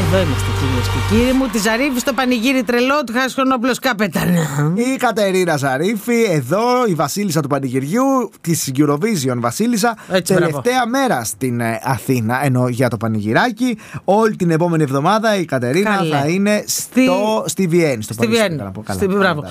Εδώ είμαστε, κυρίες και κύριοι μου. Τη Ζαρίφη στο πανηγύρι τρελό του Χάσχονόπλος Κάπεταν. Η Κατερίνα Ζαρίφη, εδώ η βασίλισσα του πανηγυριού, της Eurovision βασίλισσα. Έτσι, τελευταία μπράβο. μέρα στην Αθήνα, ενώ για το πανηγυράκι. Όλη την επόμενη εβδομάδα η Κατερίνα θα είναι στη Βιέννη. Στη Βιέννη. Μπράβο.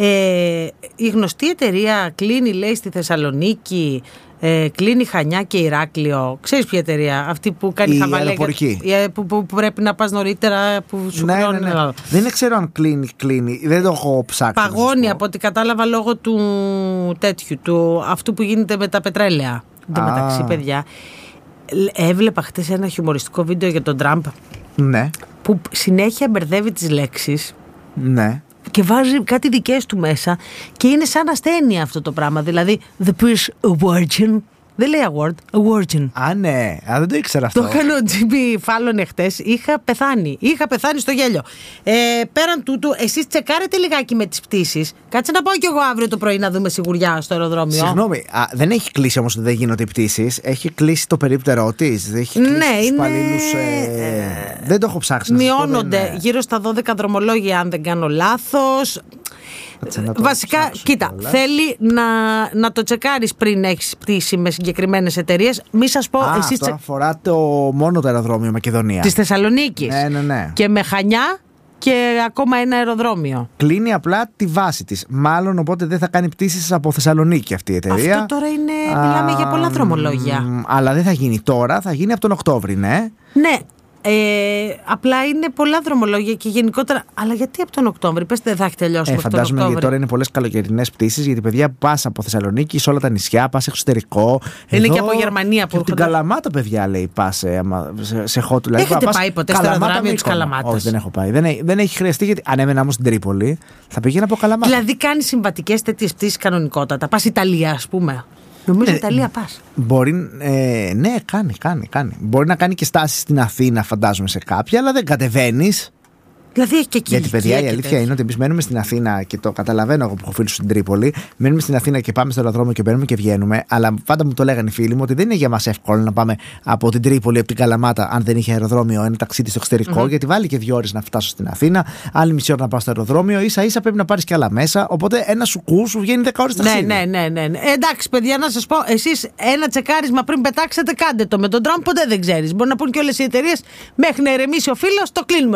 Η γνωστή εταιρεία κλείνει, λέει, στη Θεσσαλονίκη. Κλείνει Χανιά και Ηράκλειο. Ξέρεις ποια εταιρεία? Αυτή που κάνει χαβαλέ. Που πρέπει να πας νωρίτερα. Που σου χρεώνει. Δεν ξέρω αν κλείνει. Δεν το έχω ψάξει. Παγώνει από ό,τι κατάλαβα λόγω του τέτοιου. Αυτού που γίνεται με τα πετρέλαια. Εν τω μεταξύ, παιδιά, έβλεπα χτες ένα χιουμοριστικό βίντεο για τον Τραμπ. Ναι. Που συνέχεια μπερδεύει τις λέξεις. Ναι. Και βάζει κάτι δικές του μέσα και είναι σαν ασθένεια αυτό το πράγμα. Δηλαδή, the Prince a virgin. Δεν λέει award, a virgin. Α, ναι, δεν το ήξερα αυτό. Το έκανε ο Τζίμι Φάλλον εχθές. Είχα πεθάνει στο γέλιο. Πέραν τούτου, εσείς τσεκάρετε λιγάκι με τις πτήσεις. Κάτσε να πάω κι εγώ αύριο το πρωί να δούμε σιγουριά στο αεροδρόμιο. Συγγνώμη, δεν έχει κλείσει όμως ότι δεν γίνονται οι πτήσεις. Έχει κλείσει το περίπτερό της. Έχει κλείσει τους υπαλλήλους. Δεν το έχω ψάξει. Μειώνονται γύρω στα 12 δρομολόγια, αν δεν κάνω λάθος. Βασικά, κοίτα, θέλει να το τσεκάρεις πριν έχεις πτήσει με συγκεκριμένες εταιρείες. Μη σας πω, εσείς αυτό αφορά μόνο το αεροδρόμιο Μακεδονία της Θεσσαλονίκης. Ναι. Και με Χανιά και ακόμα ένα αεροδρόμιο. Κλείνει απλά τη βάση της. Μάλλον οπότε δεν θα κάνει πτήσεις από Θεσσαλονίκη αυτή η εταιρεία. Αυτό τώρα είναι. Μιλάμε για πολλά δρομολόγια. Αλλά δεν θα γίνει τώρα, θα γίνει από τον Οκτώβρη, ναι. Ναι. Απλά είναι πολλά δρομολόγια και γενικότερα. Αλλά γιατί από τον Οκτώβρη? Πες δεν θα έχει τελειώσει από τον Οκτώβρη. Φαντάζομαι γιατί τώρα είναι πολλές καλοκαιρινές πτήσεις. Γιατί παιδιά πας από Θεσσαλονίκη σε όλα τα νησιά, πας εξωτερικό. Είναι και από Γερμανία που έρχονται. Την Καλαμάτα, παιδιά, λέει, πας σε χότουλα. Έχετε πάει ποτέ στο αεροδρόμιο της Καλαμάτας? Όχι, δεν έχω πάει. Δεν έχει χρειαστεί, γιατί αν έμενα όμως στην Τρίπολη θα πήγαινα από Καλαμάτα. Δηλαδή κάνει συμβατικές τέτοιες πτήσεις κανονικότατα. Πας Ιταλία, ας πούμε. Νομίζω Ιταλία πας. Μπορεί. Ναι, κάνει. Μπορεί να κάνει και στάσεις στην Αθήνα, φαντάζομαι, σε κάποια, αλλά δεν κατεβαίνεις. Δηλαδή έχει και εκεί. Γιατί, παιδιά, η αλήθεια είναι ότι εμείς μένουμε στην Αθήνα και το καταλαβαίνω εγώ που έχω φίλους στην Τρίπολη. Μένουμε στην Αθήνα και πάμε στο αεροδρόμιο και μπαίνουμε και βγαίνουμε. Αλλά πάντα μου το λέγανε οι φίλοι μου ότι δεν είναι για μας εύκολο να πάμε από την Τρίπολη, από την Καλαμάτα, αν δεν είχε αεροδρόμιο, ένα ταξίδι στο εξωτερικό. Γιατί βάλει και 2 ώρες να φτάσω στην Αθήνα, άλλη μισή ώρα να πάω στο αεροδρόμιο. Ίσα-ίσα πρέπει να πάρεις και άλλα μέσα. Οπότε ένα σουκού σου βγαίνει 10 ώρες ταξίδι. Ναι. Εντάξει, παιδιά, να σας πω, εσείς ένα τσεκάρισμα πριν πετάξετε, κάντε το. Με τον Τραμπ ποτέ δεν ξέρεις. Μπορεί να πούν και όλες οι εταιρείες μέχρι να ηρεμήσει ο φίλος, το κλείνουμε.